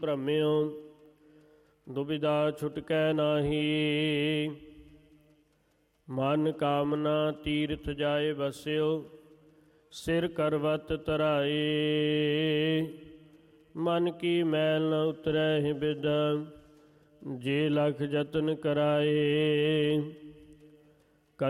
ਭ੍ਰਮਿਓ ਦੁਬਿਧਾ ਛੁਟਕੈ ਨਾਹੀ। ਮਨ ਕਾਮਨਾ ਤੀਰਥ ਜਾਏ ਬਸਿਓ, ਸਿਰ ਕਰਵਤ ਧਰਾਏ। ਮਨ ਕੀ ਮੈਲ ਨ ਉਤਰੈ ਬਿਦ, ਜੇ ਲਖ ਜਤਨ ਕਰਾਏ।